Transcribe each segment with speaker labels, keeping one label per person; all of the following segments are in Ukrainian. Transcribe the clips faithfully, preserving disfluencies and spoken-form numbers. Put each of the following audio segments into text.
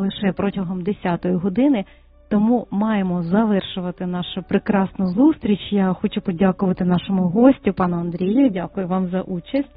Speaker 1: лише протягом десятої години, тому маємо завершувати нашу прекрасну зустріч. Я хочу подякувати нашому гостю, пану Андрію. Дякую вам за участь.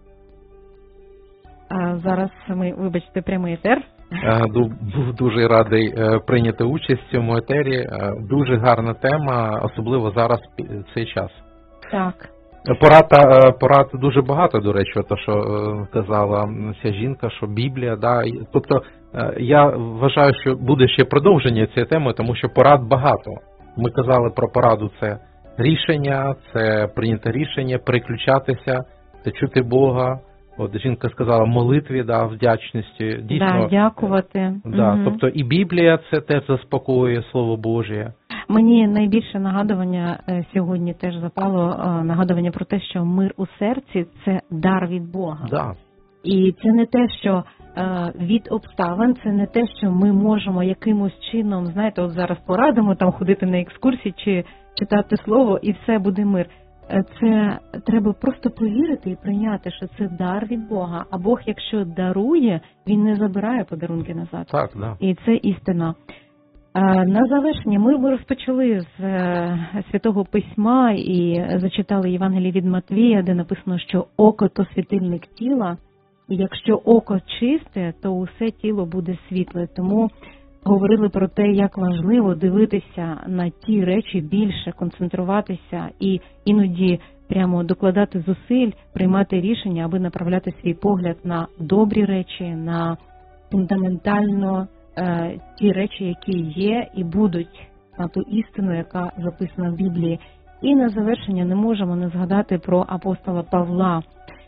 Speaker 1: А зараз ми, вибачте, прямий етер.
Speaker 2: Був дуже радий прийняти участь в цьому етері. Дуже гарна тема, особливо зараз в цей час.
Speaker 1: Так.
Speaker 2: Порад, порад дуже багато, до речі, то, що казала ця жінка, що Біблія, да, тобто я вважаю, що буде ще продовження цієї теми, тому що порад багато. Ми казали про пораду, це рішення, це прийняти рішення, переключатися, це чути Бога. От жінка сказала молитві, да, вдячності, дійсно.
Speaker 1: Да, дякувати.
Speaker 2: Да,
Speaker 1: угу.
Speaker 2: Тобто і Біблія це теж заспокоює, Слово Божє.
Speaker 1: Мені найбільше нагадування сьогодні теж запало, нагадування про те, що мир у серці – це дар від Бога.
Speaker 2: Да.
Speaker 1: І це не те, що від обставин, це не те, що ми можемо якимось чином, знаєте, от зараз порадимо там ходити на екскурсії чи читати слово, і все буде мир. Це треба просто повірити і прийняти, що це дар від Бога. А Бог, якщо дарує, Він не забирає подарунки назад.
Speaker 2: Так, да.
Speaker 1: І це істина. На завершення ми розпочали з Святого Письма і зачитали Євангеліє від Матвія, де написано, що око – то світильник тіла, і якщо око чисте, то усе тіло буде світле. Тому говорили про те, як важливо дивитися на ті речі більше, концентруватися і іноді прямо докладати зусиль, приймати рішення, аби направляти свій погляд на добрі речі, на фундаментально е, ті речі, які є і будуть, на ту істину, яка записана в Біблії. І на завершення не можемо не згадати про апостола Павла.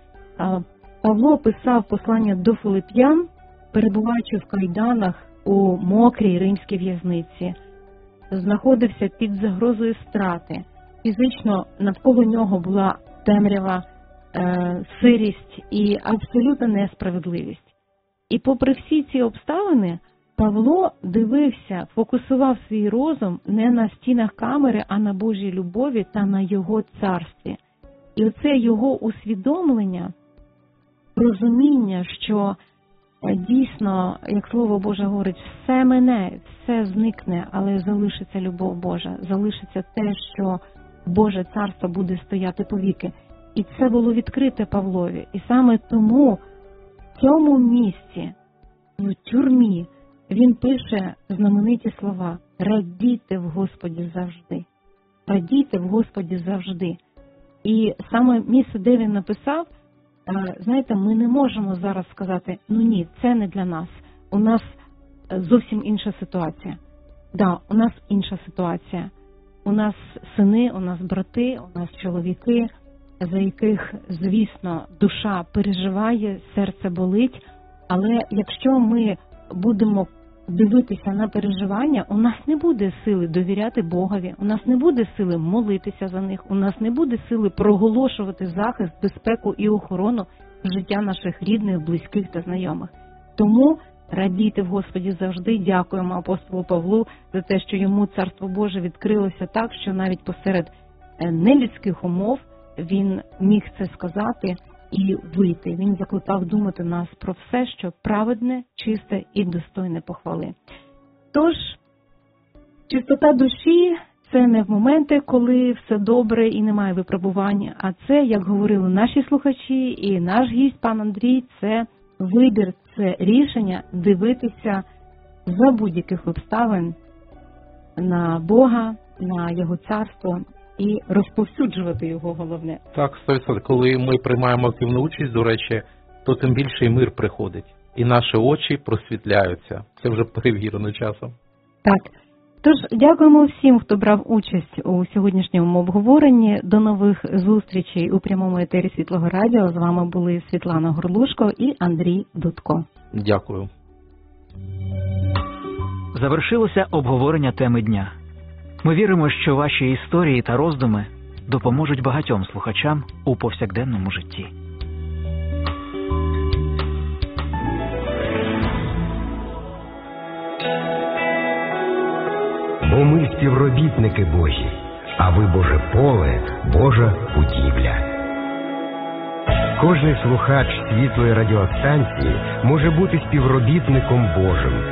Speaker 1: Павло писав послання до Филип'ян, перебуваючи в кайданах у мокрій римській в'язниці, знаходився під загрозою страти. Фізично навколо нього була темрява, е, сирість і абсолютна несправедливість. І попри всі ці обставини, Павло дивився, фокусував свій розум не на стінах камери, а на Божій любові та на Його царстві. І оце його усвідомлення, розуміння, що дійсно, як Слово Боже говорить, все мине, все зникне, але залишиться любов Божа, залишиться те, що Боже царство буде стояти повіки. І це було відкрите Павлові. І саме тому в цьому місці, в тюрмі, він пише знамениті слова: «Радійте в Господі завжди». Радійте в Господі завжди. І саме місце, де він написав, знаєте, ми не можемо зараз сказати, ну ні, це не для нас. У нас зовсім інша ситуація. Да, у нас інша ситуація. У нас сини, у нас брати, у нас чоловіки, за яких, звісно, душа переживає, серце болить. Але якщо ми будемо дивитися на переживання, у нас не буде сили довіряти Богові, у нас не буде сили молитися за них, у нас не буде сили проголошувати захист, безпеку і охорону життя наших рідних, близьких та знайомих. Тому радійте в Господі завжди. Дякуємо апостолу Павлу за те, що йому Царство Боже відкрилося так, що навіть посеред нелюдських умов він міг це сказати і вийти. Він закликав думати нас про все, що праведне, чисте і достойне похвали. Тож, чистота душі – це не в моменти, коли все добре і немає випробувань, а це, як говорили наші слухачі і наш гість, пан Андрій, це вибір, це рішення дивитися за будь-яких обставин на Бога, на Його царство і розповсюджувати його, головне.
Speaker 2: Так, сто відсотків. Коли ми приймаємо активну участь, до речі, то тим більше і мир приходить. І наші очі просвітляються. Це вже перевірено часом.
Speaker 1: Так. Тож, дякуємо всім, хто брав участь у сьогоднішньому обговоренні. До нових зустрічей у прямому етері Світлого Радіо. З вами були Світлана Горлушко і Андрій Дудко.
Speaker 2: Дякую.
Speaker 3: Завершилося обговорення теми дня. Ми віримо, що ваші історії та роздуми допоможуть багатьом слухачам у повсякденному житті.
Speaker 4: Бо ми співробітники Божі, а ви Боже поле, Божа будівля. Кожний слухач світлої радіостанції може бути співробітником Божим.